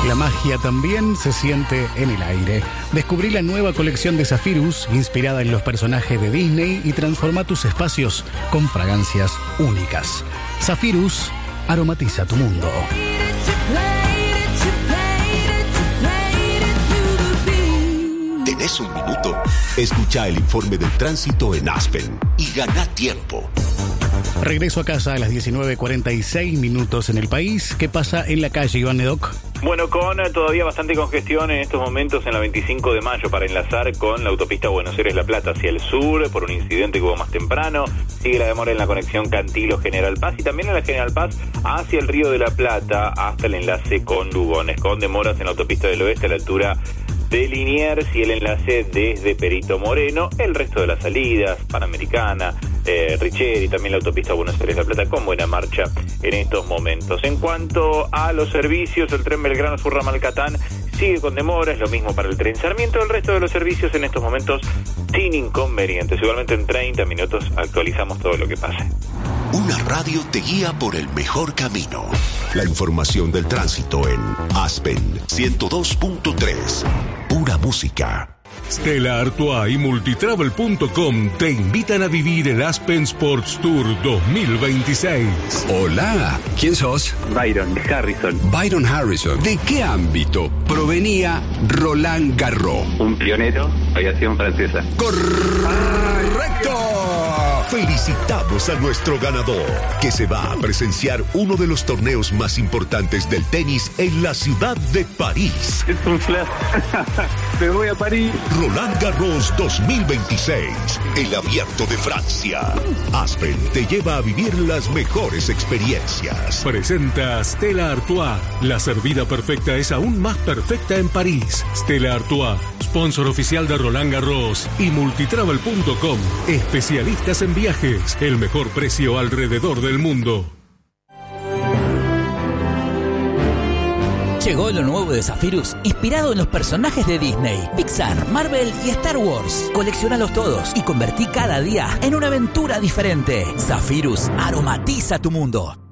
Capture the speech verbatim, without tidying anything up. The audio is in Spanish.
La magia también se siente en el aire. Descubrí la nueva colección de Zephyrus, inspirada en los personajes de Disney, y transforma tus espacios con fragancias únicas. Zephyrus aromatiza tu mundo. ¿Tenés un minuto? Escucha el informe del tránsito en Aspen y gana tiempo. Regreso a casa a las diecinueve cuarenta y seis minutos en el país. ¿Qué pasa en la calle, Iván Nedoc? Bueno, con todavía bastante congestión en estos momentos en la veinticinco de mayo para enlazar con la autopista Buenos Aires-La Plata hacia el sur por un incidente que hubo más temprano. Sigue la demora en la conexión Cantilo-General Paz y también en la General Paz hacia el Río de la Plata hasta el enlace con Lugones, con demoras en la autopista del oeste a la altura de Liniers y el enlace desde Perito Moreno. El resto de las salidas, Panamericana, eh, Richeri y también la autopista Buenos Aires-La Plata con buena marcha en estos momentos. En cuanto a los servicios, el tren Belgrano sur ramal Catán sigue con demoras, lo mismo para el tren Sarmiento. El resto de los servicios en estos momentos sin inconvenientes. Igualmente en treinta minutos actualizamos todo lo que pase. Una radio te guía por el mejor camino. La información del tránsito en Aspen ciento dos punto tres. Pura música. Stella Artois y Multitravel punto com te invitan a vivir el Aspen Sports Tour dos mil veintiséis. Hola, ¿quién sos? Byron Harrison. Byron Harrison. ¿De qué ámbito provenía Roland Garros? Un pionero, aviación francesa. ¡Correcto! Felicitamos a nuestro ganador, que se va a presenciar uno de los torneos más importantes del tenis en la ciudad de París. Es un flash. Me voy a París. Roland Garros dos mil veintiséis, el abierto de Francia. Aspen te lleva a vivir las mejores experiencias. Presenta Stella Artois. La servida perfecta es aún más perfecta en París. Stella Artois, sponsor oficial de Roland Garros y Multitravel punto com. Especialistas en viajes, el mejor precio alrededor del mundo. Llegó lo nuevo de Zephyrus, inspirado en los personajes de Disney, Pixar, Marvel y Star Wars. Colecciónalos todos y convertí cada día en una aventura diferente. Zephyrus aromatiza tu mundo.